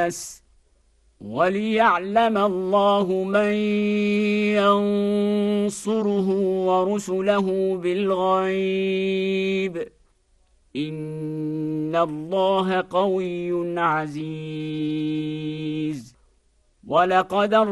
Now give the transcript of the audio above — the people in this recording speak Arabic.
الناس وليعلم الله من ينصره ورسله بالغيب إن الله قوي عزيز ولقد